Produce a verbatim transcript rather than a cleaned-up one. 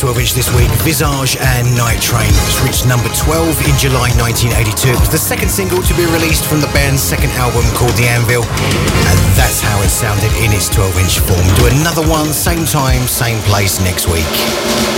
twelve inch this week, Visage and Night Train. It's reached number twelve in July nineteen eighty-two. It was the second single to be released from the band's second album called The Anvil, and that's how it sounded in its twelve inch form. Do another one, same time, same place next week.